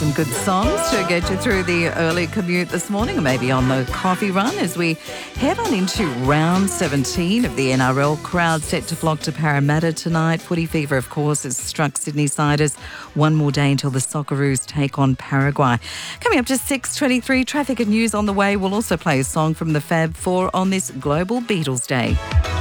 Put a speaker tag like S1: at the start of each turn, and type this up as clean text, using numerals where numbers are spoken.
S1: some good songs to get you through the early commute this morning, or maybe on the coffee run as we head on into round 17 of the NRL. Crowd set to flock to Parramatta tonight. Footy fever, of course, has struck Sydney Siders. One more day until the Socceroos take on Paraguay. Coming up to 6:23, traffic and news on the way. We'll also play a song from the Fab Four on this Global Beatles Day.